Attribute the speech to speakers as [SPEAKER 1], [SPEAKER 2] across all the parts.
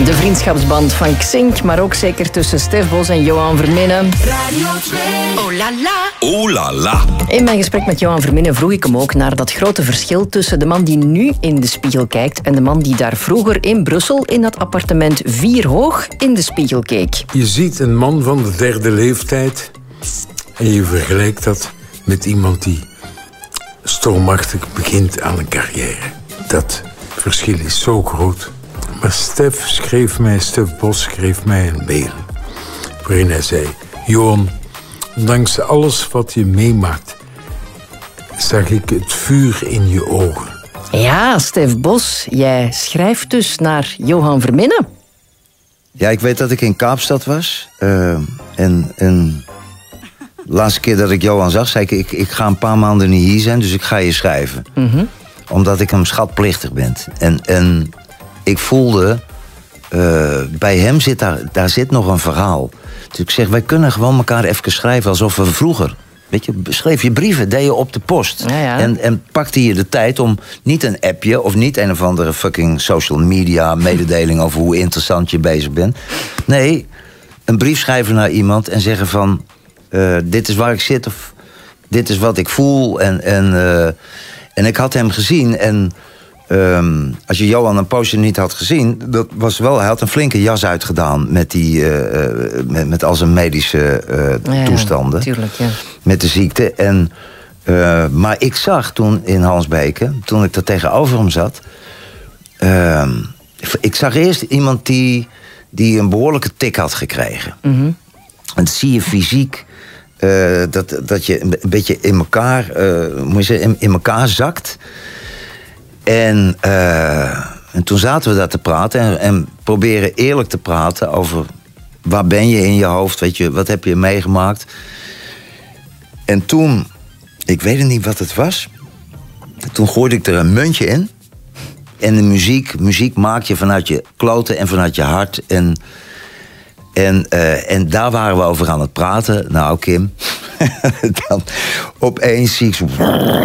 [SPEAKER 1] De vriendschapsband van Xink, maar ook zeker tussen Stef Bos en Johan Verminne.
[SPEAKER 2] Radio 2. Oh la la.
[SPEAKER 3] Oh la la.
[SPEAKER 1] In mijn gesprek met Johan Verminne vroeg ik hem ook naar dat grote verschil tussen de man die nu in de spiegel kijkt en de man die daar vroeger in Brussel in dat appartement 4 hoog in de spiegel keek.
[SPEAKER 4] Je ziet een man van de 3e leeftijd en je vergelijkt dat met iemand die stormachtig begint aan een carrière. Dat verschil is zo groot. Maar Stef Bos schreef mij een mail waarin hij zei: Johan, ondanks alles wat je meemaakt, zag ik het vuur in je ogen.
[SPEAKER 1] Ja, Stef Bos, jij schrijft dus naar Johan Verminne.
[SPEAKER 5] Ja, ik weet dat ik in Kaapstad was. En de laatste keer dat ik Johan zag, zei ik ga een paar maanden niet hier zijn, dus ik ga je schrijven. Omdat ik hem schatplichtig ben. En ik voelde, bij hem daar zit nog een verhaal. Dus ik zeg, wij kunnen gewoon elkaar even schrijven alsof we vroeger... Weet je, schreef je brieven, deed je op de post.
[SPEAKER 1] Ja.
[SPEAKER 5] En pakte je de tijd om niet een appje of niet een of andere fucking social media mededeling over hoe interessant je bezig bent. Nee, een brief schrijven naar iemand en zeggen van, dit is waar ik zit of dit is wat ik voel. En ik had hem gezien en als je Johan een poosje niet had gezien, dat was wel, hij had een flinke jas uitgedaan met met al zijn medische toestanden.
[SPEAKER 1] Tuurlijk, ja.
[SPEAKER 5] Met de ziekte. Maar ik zag toen in Hansbeke, toen ik daar tegenover hem zat, ik zag eerst iemand die een behoorlijke tik had gekregen. En dat zie je fysiek, dat je een beetje in elkaar, in elkaar zakt. En toen zaten we daar te praten en proberen eerlijk te praten over waar ben je in je hoofd, weet je, wat heb je meegemaakt. En toen, ik weet niet wat het was, toen gooide ik er een muntje in. En de muziek maak je vanuit je kloten en vanuit je hart. En daar waren we over aan het praten. Nou, Kim, dan opeens zie ik zo...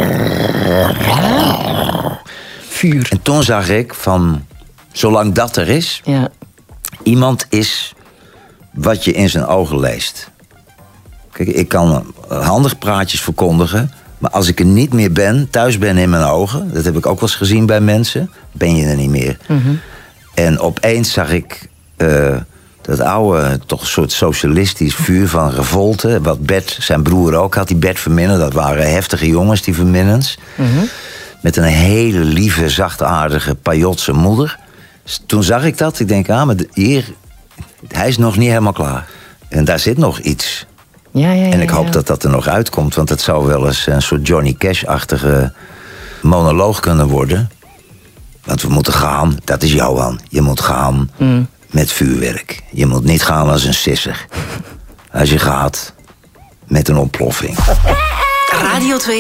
[SPEAKER 1] Vuur.
[SPEAKER 5] En toen zag ik van, zolang dat er is,
[SPEAKER 1] Ja.
[SPEAKER 5] iemand is wat je in zijn ogen leest. Kijk, ik kan handig praatjes verkondigen, maar als ik er niet meer ben, thuis ben in mijn ogen, dat heb ik ook wel eens gezien bij mensen, ben je er niet meer. En opeens zag ik dat oude, toch een soort socialistisch vuur van revolte, wat Bert, zijn broer ook had, die Bert Verminne, dat waren heftige jongens, die Verminnens. Met een hele lieve, zachtaardige, pajotse moeder. Toen zag ik dat. Ik denk, maar hier, hij is nog niet helemaal klaar. En daar zit nog iets.
[SPEAKER 1] Ja.
[SPEAKER 5] En ik hoop dat dat er nog uitkomt. Want het zou wel eens een soort Johnny Cash-achtige monoloog kunnen worden. Want we moeten gaan, dat is Johan. Je moet gaan met vuurwerk. Je moet niet gaan als een sisser. Als je gaat met een ontploffing.
[SPEAKER 2] Radio 2.